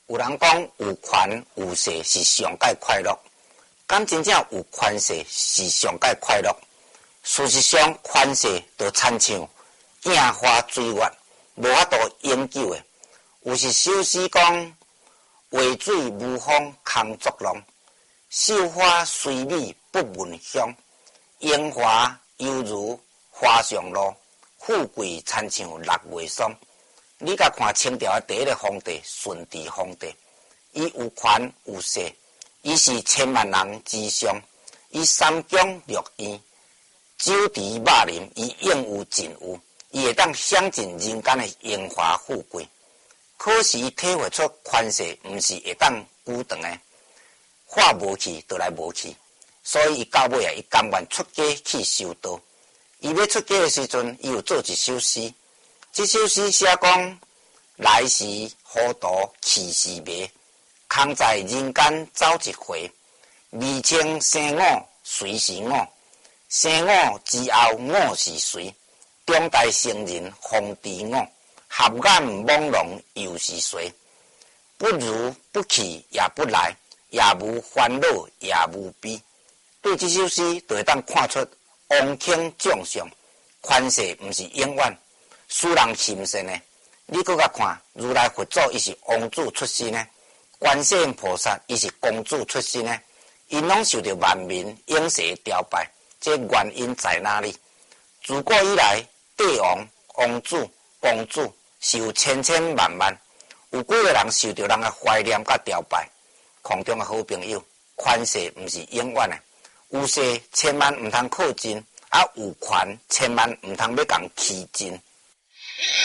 有人讲有权有势是上界快乐，敢真正有权势是上界快乐？事实上，权势就亲像镜花水月，无法度永久的。有时首诗讲：画水无风空作浪，绣花虽美不闻香。荣华犹如花上路，富贵亲像六月霜。你甲看清朝的第一个皇帝顺治皇帝，伊有权有势，伊是千万人之上，伊三宫六院，酒池肉林，伊应有尽有，伊会当享尽人间的荣华富贵。可是伊体会出权势毋是会当久长的，化无去就来无去，所以伊到尾伊甘愿出家去修道。伊要出家的时阵，伊有做一首诗。这首诗写讲：来时糊涂，去时迷，空在人间走一回。未清生我谁是我？生我之后我是谁？中大圣人方知我，合眼朦胧又是谁？不如不去也不来，也无烦恼也无悲。对这首诗，就会当看出王卿将相，权势毋是永远。使人心善呢？你搁甲看，如来佛祖伊是王子出身呢，观世音菩萨伊是公主出身呢，因拢受到万民永世朝拜，这原因在哪里？自古以来，帝王、王子、公主是有千千万万，有几个人受到人的怀念甲朝拜。空中的好朋友，权势毋是永远的，有势千万毋通靠近，啊有权千万毋通要共欺尽。